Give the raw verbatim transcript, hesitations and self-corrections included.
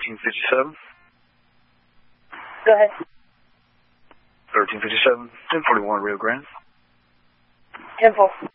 thirteen fifty-seven. Go ahead. thirteen fifty-seven, ten forty-one Rio Grande. ten four.